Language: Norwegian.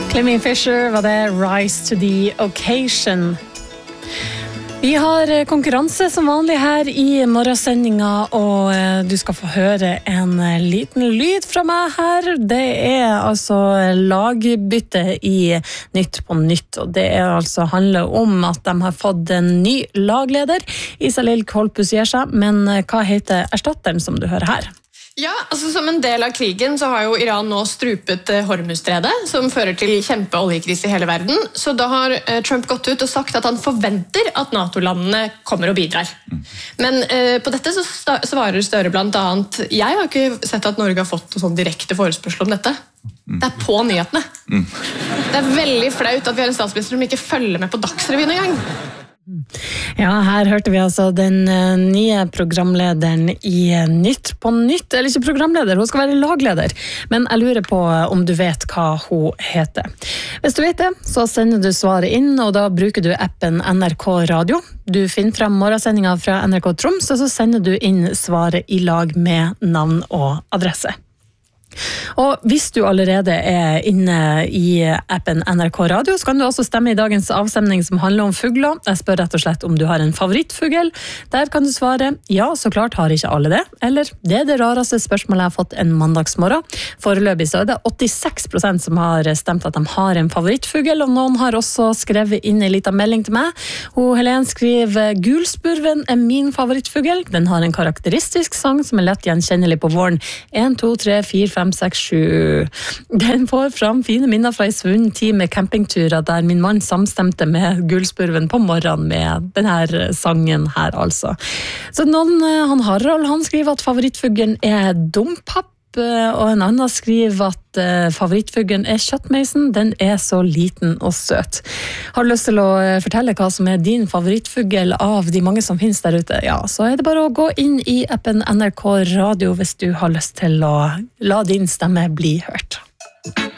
Clemmy Fisher var det Rise to the Occasion. Vi har konkurranse som vanlig her i morgensendinga, og du skal få høre en liten lyd fra meg her. Det altså lagbytte i Nytt på Nytt, og det altså handler om at de har fått en ny lagleder. Isalill Kolpus gir seg, men hva heter erstatteren som du hører her? Ja, altså Som en del av krigen så har jo Iran nå strupet Hormuzstredet, som fører til kjempeoljekrise i hele verden. Så da har Trump gått ut og sagt at han forventer at NATO-landene kommer og bidrar. Men på dette så svarer Støre blant annet: jeg har ikke sett at Norge har fått noen sånn direkte forespørsel om dette. Det på nyhetene. Det veldig flaut at vi har en statsminister som ikke følger med på Dagsrevyen en gang. Ja, her hørte vi altså den nye programlederen i Nytt på Nytt, eller ikke programleder, hun skal være lagleder, men jeg lurer på om du vet hva hun heter. Hvis du vet det, så sender du svaret inn, og da bruker du appen NRK Radio. Du finner frem morgensendinga fra NRK Troms, og så sender du inn svaret i lag med navn og adresse. Og hvis du allerede inne i appen NRK Radio, så kan du også stemme i dagens avstemning som handler om fugler. Jeg spør rett og slett om du har en favorittfugl. Der kan du svare: ja, så klart har ikke alle det. Eller: det det rareste spørsmålet jeg har fått en mandagsmorgen. Foreløpig så det 86% som har stemt at de har en favorittfugl, og noen har også skrevet inn en liten melding til meg. Helen skriver: gulspurven min favorittfugl. Den har en karakteristisk sang som lett gjenkjennelig på våren. 1, 2, 3, 4, 5, 6, 7. Den får fram fine minner fra en svunnen tid med campingturer der min mann samstemte med gulspurven på morgenen med denne sangen her, altså. Så han Harald, han skriver at favorittfuglen dompapp, og en annen skriver at favorittfuglen kjøttmeisen. Den så liten og søt. Har du lyst til å fortelle hva som din favorittfugl av de mange som finnes der ute? Ja, så det bare å gå inn i appen NRK Radio hvis du har lyst til å la din stemme bli hørt.